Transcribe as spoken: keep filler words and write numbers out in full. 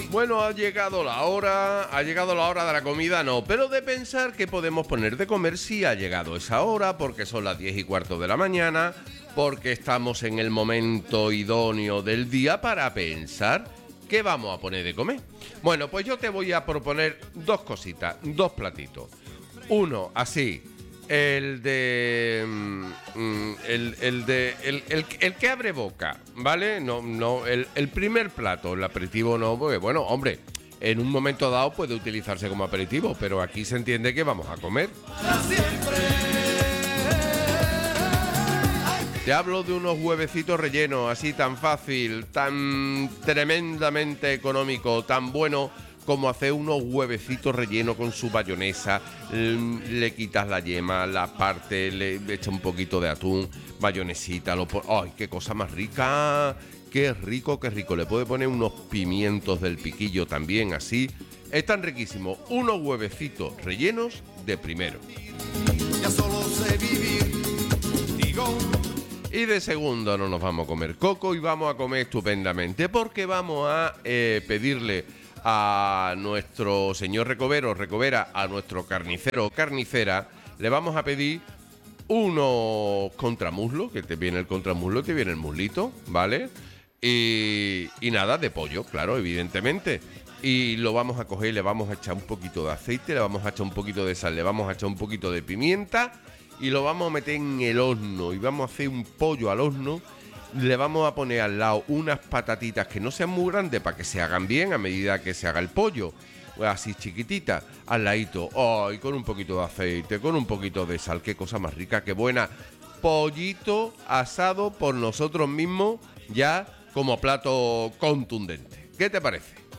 Bueno, ha llegado la hora, ha llegado la hora de la comida, no, pero de pensar qué podemos poner de comer si ha llegado esa hora, porque son las diez y cuarto de la mañana, porque estamos en el momento idóneo del día para pensar qué vamos a poner de comer. Bueno, pues yo te voy a proponer dos cositas, dos platitos. Uno, así, el de... Mm, el, el de... El, el, el que abre boca, ¿vale? No, no, el, el primer plato, el aperitivo no, porque bueno, hombre, en un momento dado puede utilizarse como aperitivo, pero aquí se entiende que vamos a comer. Te hablo de unos huevecitos rellenos, así tan fácil, tan tremendamente económico, tan bueno como hacer unos huevecitos rellenos con su bayonesa. Le quitas la yema, la parte, le echas un poquito de atún, bayonesita, lo pon... ¡Ay, qué cosa más rica! ¡Qué rico, qué rico! Le puede poner unos pimientos del piquillo también, así. Están riquísimos. Unos huevecitos rellenos de primero. Ya solo sé vivir contigo. Y de segundo no nos vamos a comer coco y vamos a comer estupendamente, porque vamos a eh, pedirle a nuestro señor recovero, recovera, a nuestro carnicero o carnicera, le vamos a pedir unos contramuslos, que te viene el contramuslo, te viene el muslito, ¿vale? Y, y nada, de pollo, claro, evidentemente. Y lo vamos a coger y le vamos a echar un poquito de aceite, le vamos a echar un poquito de sal, le vamos a echar un poquito de pimienta y lo vamos a meter en el horno y vamos a hacer un pollo al horno. Le vamos a poner al lado unas patatitas que no sean muy grandes para que se hagan bien a medida que se haga el pollo, así chiquititas, al ladito. ¡Ay! Con un poquito de aceite, con un poquito de sal, qué cosa más rica, qué buena. Pollito asado por nosotros mismos, ya como plato contundente. ¿Qué te parece?